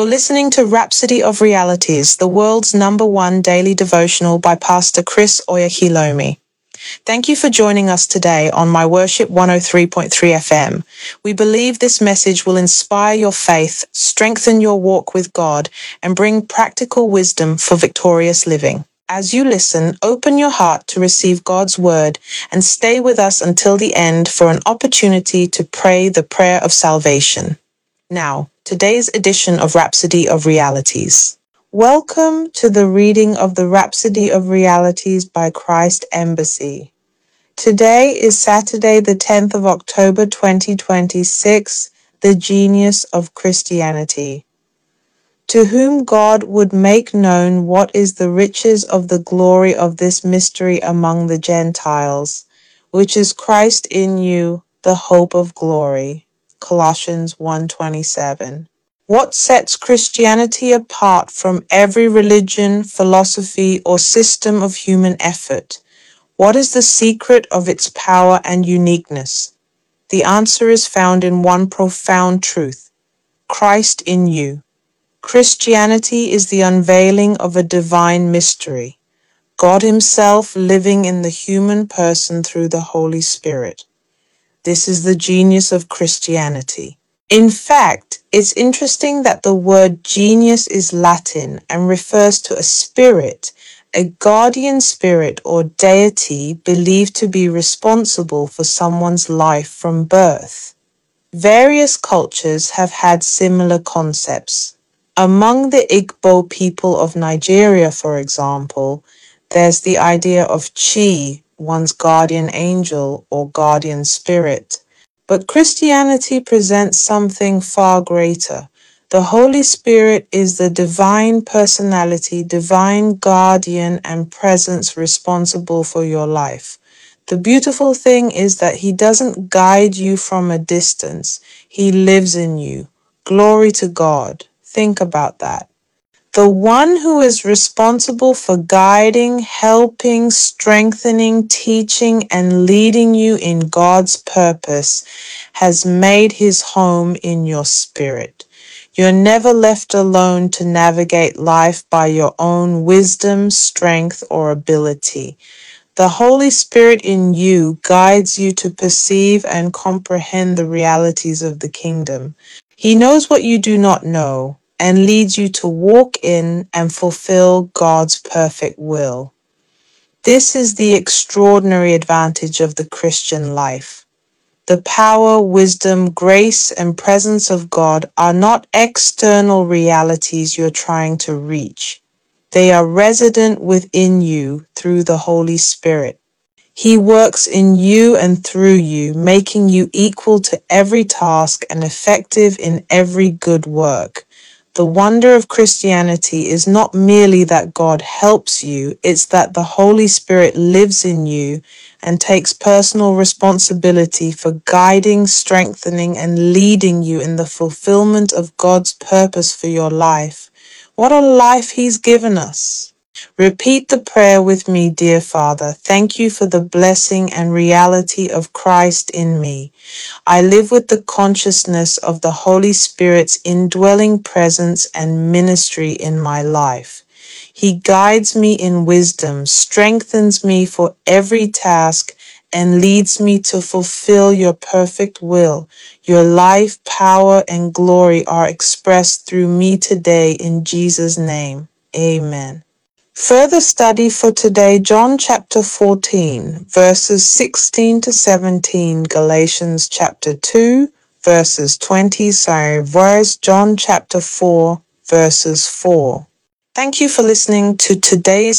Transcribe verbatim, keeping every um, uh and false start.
You're listening to Rhapsody of Realities, the world's number one daily devotional by Pastor Chris Oyakhilome. Thank you for joining us today on My Worship one oh three point three F M. We believe this message will inspire your faith, strengthen your walk with God, and bring practical wisdom for victorious living. As you listen, open your heart to receive God's word and stay with us until the end for an opportunity to pray the prayer of salvation. Now, today's edition of Rhapsody of Realities. Welcome to the reading of the Rhapsody of Realities by Christ Embassy. Today is Saturday, the tenth of October, twenty twenty-six, the genius of Christianity. To whom God would make known what is the riches of the glory of this mystery among the Gentiles, which is Christ in you, the hope of glory. Colossians one twenty-seven. What sets Christianity apart from every religion, philosophy, or system of human effort? What is the secret of its power and uniqueness? The answer is found in one profound truth: Christ in you. Christianity is the unveiling of a divine mystery, God Himself living in the human person through the Holy Spirit. This is the genius of Christianity. In fact, it's interesting that the word genius is Latin and refers to a spirit, a guardian spirit or deity believed to be responsible for someone's life from birth. Various cultures have had similar concepts. Among the Igbo people of Nigeria, for example, there's the idea of Chi, one's guardian angel or guardian spirit. But Christianity presents something far greater. The Holy Spirit is the divine personality, divine guardian and presence responsible for your life. The beautiful thing is that He doesn't guide you from a distance. He lives in you. Glory to God. Think about that. The one who is responsible for guiding, helping, strengthening, teaching, and leading you in God's purpose has made His home in your spirit. You're never left alone to navigate life by your own wisdom, strength, or ability. The Holy Spirit in you guides you to perceive and comprehend the realities of the kingdom. He knows what you do not know, and leads you to walk in and fulfill God's perfect will. This is the extraordinary advantage of the Christian life. The power, wisdom, grace, and presence of God are not external realities you're trying to reach. They are resident within you through the Holy Spirit. He works in you and through you, making you equal to every task and effective in every good work. The wonder of Christianity is not merely that God helps you, it's that the Holy Spirit lives in you and takes personal responsibility for guiding, strengthening, and leading you in the fulfillment of God's purpose for your life. What a life He's given us! Repeat the prayer with me, dear Father. Thank you for the blessing and reality of Christ in me. I live with the consciousness of the Holy Spirit's indwelling presence and ministry in my life. He guides me in wisdom, strengthens me for every task, and leads me to fulfill your perfect will. Your life, power, and glory are expressed through me today in Jesus' name. Amen. Further study for today, John chapter fourteen, verses sixteen to seventeen, Galatians chapter two, verses twenty, sorry, verse John chapter four, verses four. Thank you for listening to today's